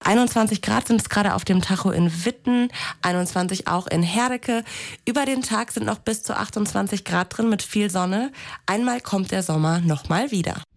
21 Grad sind es gerade auf dem Tacho in Witten, 21 auch in Herdecke. Über den Tag sind noch bis zu 28 Grad drin mit viel Sonne. Einmal kommt der Sommer nochmal wieder.